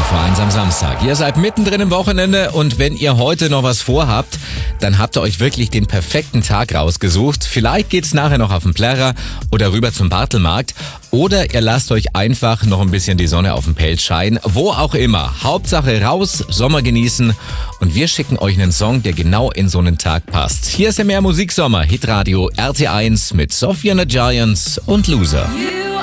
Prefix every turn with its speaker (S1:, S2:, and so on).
S1: 1 am Samstag. Ihr seid mittendrin im Wochenende und wenn ihr heute noch was vorhabt, dann habt ihr euch wirklich den perfekten Tag rausgesucht. Vielleicht geht's nachher noch auf den Plärrer oder rüber zum Bartelmarkt oder ihr lasst euch einfach noch ein bisschen die Sonne auf dem Pelz scheinen. Wo auch immer. Hauptsache raus, Sommer genießen und wir schicken euch einen Song, der genau in so einen Tag passt. Hier ist der Mehr Musiksommer, Hitradio RT1 mit Sophia and the Giants und Loser.